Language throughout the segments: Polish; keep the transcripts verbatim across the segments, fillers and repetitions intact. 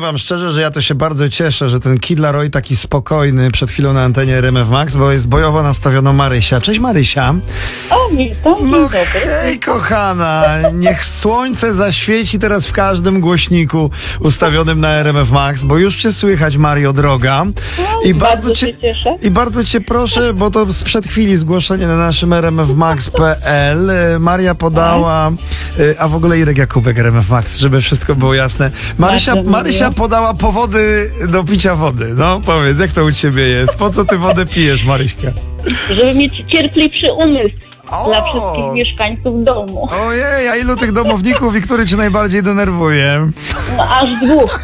wam szczerze, że ja to się bardzo cieszę, że ten Kid Laroi taki spokojny przed chwilą na antenie R M F Max, bo jest bojowo nastawiono Marysia. Cześć Marysia. O, witam, dzień No dobry. hej kochana, niech słońce zaświeci teraz w każdym głośniku ustawionym na R M F Max, bo już cię słychać, Mario droga. I bardzo, bardzo cię, się cieszę. I bardzo cię proszę, bo to sprzed chwili zgłoszenie na naszym r m f max kropka p l. Maria podała, a w ogóle Irek Jakubek R M F Max, żeby wszystko było jasne. Marysia, Bardzo Marysia miło. podała powody do picia wody. No powiedz, jak to u ciebie jest? Po co ty wodę pijesz, Maryśka? Żeby mieć cierpliwszy umysł O! dla wszystkich mieszkańców domu. Ojej, a ilu tych domowników i który cię najbardziej denerwuje? No, aż dwóch.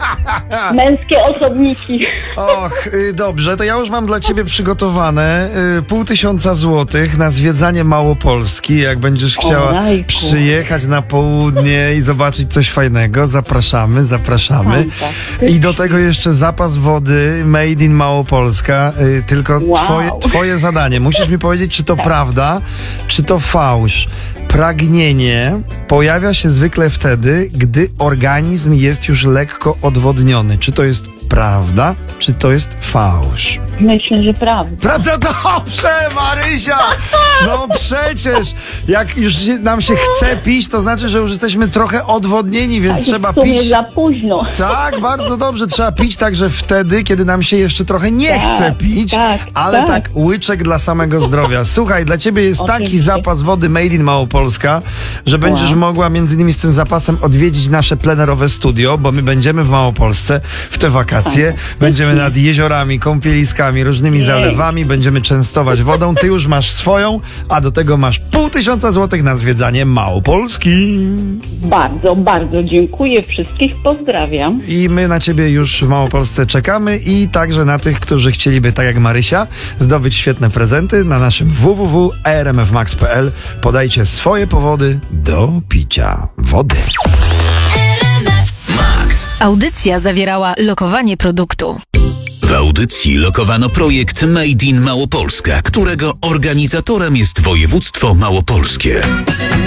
Męskie osobniki. Och, y, dobrze, to ja już mam dla ciebie przygotowane y, pół tysiąca złotych na zwiedzanie Małopolski. Jak będziesz chciała Ojejku. przyjechać na południe i zobaczyć coś fajnego, zapraszamy, zapraszamy. Fantastycznie. I do tego jeszcze zapas wody Made in Małopolska. Y, tylko Wow. twoje, twoje zadanie. Musisz mi powiedzieć, czy to prawda, czy to fałsz. Pragnienie pojawia się zwykle wtedy, gdy organizm jest już lekko odwodniony. Czy to jest prawda, czy to jest fałsz? Myślę, że prawda. Prawda, dobrze, Marysia! No przecież, jak już się, nam się chce pić, to znaczy, że już jesteśmy trochę odwodnieni, więc Tak, trzeba w sumie pić. za późno. Tak, bardzo dobrze. Trzeba pić także wtedy, kiedy nam się jeszcze trochę nie Tak, chce pić, tak, ale tak. tak. łyczek dla samego zdrowia. Słuchaj, dla ciebie jest taki Oczywiście. zapas wody Made in Małopolska, że będziesz Wow. mogła między innymi z tym zapasem odwiedzić nasze plenerowe studio, bo my będziemy w Małopolsce w te wakacje. Będziemy nad jeziorami, kąpieliskami, różnymi Jej. zalewami, będziemy częstować wodą. Ty już masz swoją, a do tego masz pół tysiąca złotych na zwiedzanie Małopolski. Bardzo, bardzo dziękuję. Wszystkich pozdrawiam. I my na ciebie już w Małopolsce czekamy i także na tych, którzy chcieliby, tak jak Marysia, zdobyć świetne prezenty na naszym w w w kropka r m f max kropka p l. Podajcie swoje powody do picia wody. Audycja zawierała lokowanie produktu. W audycji lokowano projekt Made in Małopolska, którego organizatorem jest województwo małopolskie.